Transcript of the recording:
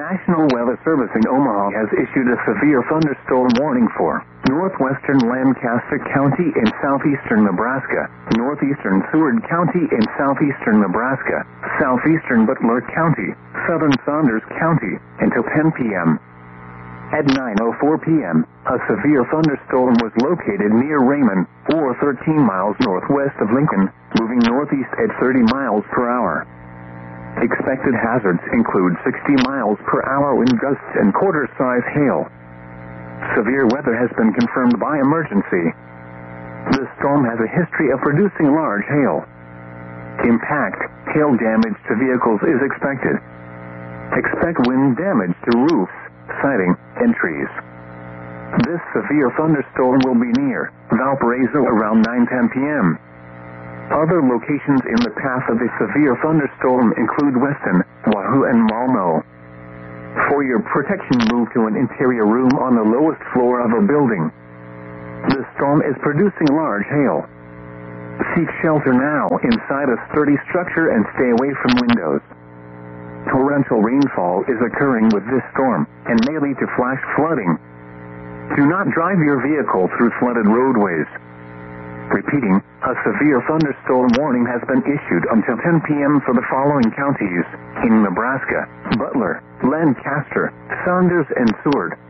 National Weather Service in Omaha has issued a severe thunderstorm warning for northwestern Lancaster County in southeastern Nebraska, northeastern Seward County in southeastern Nebraska, southeastern Butler County, southern Saunders County, until 10 p.m. At 9:04 p.m., a severe thunderstorm was located near Raymond, or 13 miles northwest of Lincoln, moving northeast at 30 miles per hour. Expected hazards include 60 miles per hour wind gusts and quarter-size hail. Severe weather has been confirmed by emergency. The storm has a history of producing large hail. Impact, hail damage to vehicles is expected. Expect wind damage to roofs, siding, and trees. This severe thunderstorm will be near Valparaiso around 9:10 p.m. Other locations in the path of a severe thunderstorm include Weston, Wahoo, and Malmo. For your protection, move to an interior room on the lowest floor of a building. The storm is producing large hail. Seek shelter now inside a sturdy structure and stay away from windows. Torrential rainfall is occurring with this storm and may lead to flash flooding. Do not drive your vehicle through flooded roadways. Repeating, a severe thunderstorm warning has been issued until 10 p.m. for the following counties in Nebraska: Butler, Lancaster, Saunders, and Seward.